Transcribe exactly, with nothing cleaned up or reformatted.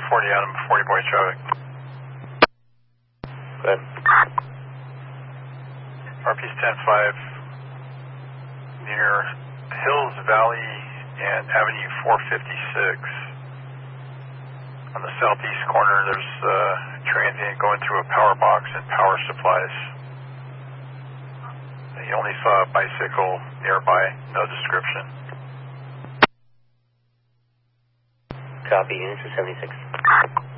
forty Adam, forty boy traffic. Good. R P ten five near Hills Valley and Avenue four fifty-six. On the southeast corner, there's a transient going through a power box and power supplies. He only saw a bicycle nearby, no description. Copy, unit two seventy-six.